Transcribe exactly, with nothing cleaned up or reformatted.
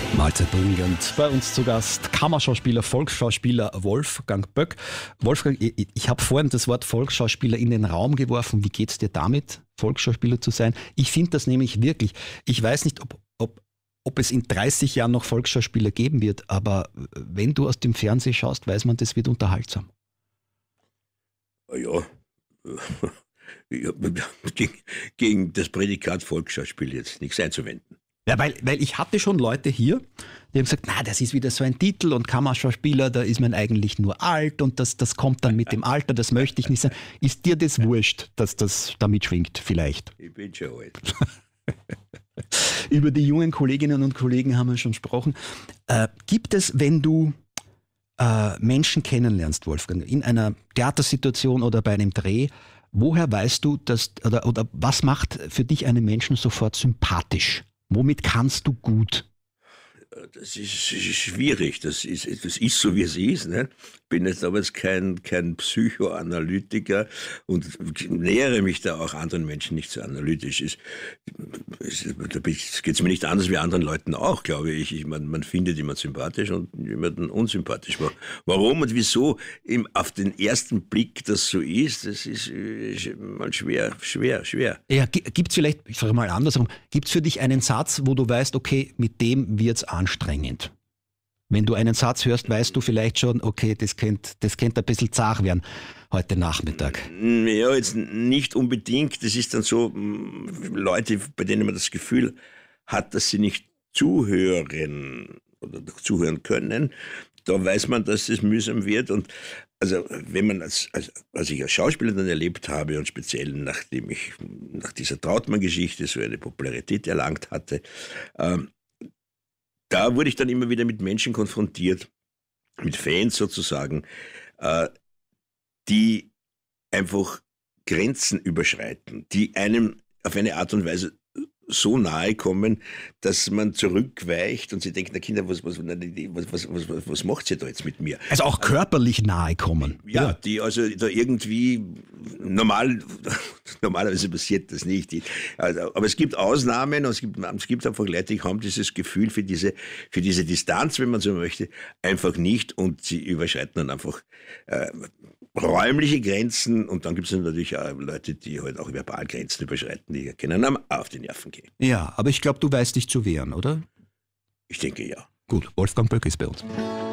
Mahlzeit bringend. Bei uns zu Gast Kammerschauspieler, Volksschauspieler Wolfgang Böck. Wolfgang, ich, ich habe vorhin das Wort Volksschauspieler in den Raum geworfen. Wie geht's dir damit, Volksschauspieler zu sein? Ich finde das nämlich wirklich. Ich weiß nicht, ob, ob, ob es in dreißig Jahren noch Volksschauspieler geben wird, aber wenn du aus dem Fernsehen schaust, weiß man, das wird unterhaltsam. Ja, ja gegen, gegen das Prädikat Volksschauspiel jetzt nichts einzuwenden. Ja, weil, weil ich hatte schon Leute hier, die haben gesagt, na, das ist wieder so ein Titel und Kammerschauspieler, da ist man eigentlich nur alt und das, das kommt dann mit dem Alter, das möchte ich nicht sein. Ist dir das wurscht, dass das da mitschwingt vielleicht? Ich bin schon alt. Über die jungen Kolleginnen und Kollegen haben wir schon gesprochen. Äh, gibt es, wenn du äh, Menschen kennenlernst, Wolfgang, in einer Theatersituation oder bei einem Dreh, woher weißt du, dass, oder, oder was macht für dich einen Menschen sofort sympathisch? Womit kannst du gut? Das ist schwierig, das ist, das ist so, wie es ist. Ne? Ich bin jetzt aber jetzt kein, kein Psychoanalytiker und nähere mich da auch anderen Menschen nicht so analytisch. Es, es, da geht es mir nicht anders wie anderen Leuten auch, glaube ich. ich man, man findet jemanden sympathisch und jemanden unsympathisch. Warum und wieso im, auf den ersten Blick das so ist, das ist mal schwer, schwer, schwer. Ja, gibt es vielleicht, ich frage mal andersrum, gibt es für dich einen Satz, wo du weißt, okay, mit dem wird es anstrengend? Wenn du einen Satz hörst, weißt du vielleicht schon, okay, das könnte das könnt ein bisschen zart werden heute Nachmittag. Ja, jetzt nicht unbedingt. Das ist dann so, Leute, bei denen man das Gefühl hat, dass sie nicht zuhören oder zuhören können, da weiß man, dass es mühsam wird. Und also wenn man als, als, als ich als Schauspieler dann erlebt habe und speziell nachdem ich nach dieser Trautmann-Geschichte so eine Popularität erlangt hatte, ähm, da wurde ich dann immer wieder mit Menschen konfrontiert, mit Fans sozusagen, äh, die einfach Grenzen überschreiten, die einem auf eine Art und Weise so nahe kommen, dass man zurückweicht und sie denkt, na Kinder, was, was, was, was, was, was macht ihr da jetzt mit mir? Also auch körperlich nahe kommen. Ja, ja. Die also da irgendwie, normal, normalerweise passiert das nicht. Die, also, aber es gibt Ausnahmen und es gibt, es gibt einfach Leute, die haben dieses Gefühl für diese, für diese Distanz, wenn man so möchte, einfach nicht und sie überschreiten dann einfach äh, räumliche Grenzen und dann gibt es natürlich auch Leute, die halt auch verbal Grenzen überschreiten, die keinen auf die Nerven gehen. Ja, aber ich glaube, du weißt dich zu wehren, oder? Ich denke, ja. Gut, Wolfgang Böck ist bei uns.